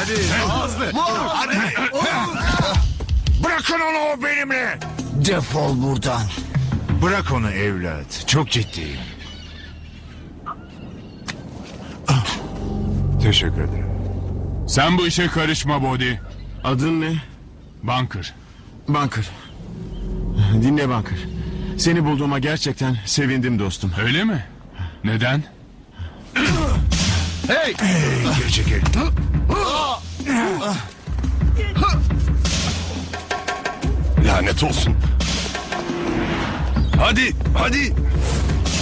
Bırakın onu, o benimle. Defol buradan. Bırak onu evlat. Çok ciddiyim. Teşekkür ederim. Sen bu işe karışma Body. Adın ne? Bunker. Bunker. Dinle Bunker. Seni bulduğuma gerçekten sevindim dostum. Öyle mi? Neden? Hey, geri çekil. Lanet olsun. Hadi.